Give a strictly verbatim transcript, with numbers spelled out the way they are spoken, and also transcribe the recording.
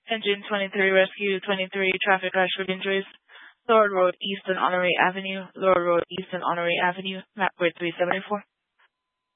Engine twenty-three, Rescue twenty-three, traffic crash with injuries. Lord Road, East and Honoré Avenue. Lord Road, East and Honoré Avenue. Map grade three seventy-four.